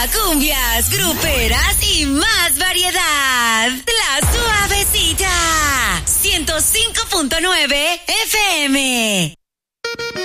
cumbias, gruperas y más variedad. La Suavecita. 105.9 FM.